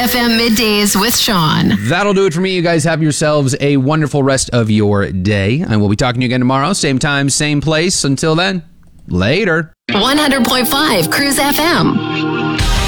FM Middays with Sean. That'll do it for me. You guys have yourselves a wonderful rest of your day. And we'll be talking to you again tomorrow. Same time, same place. Until then, later. 100.5 Cruise FM.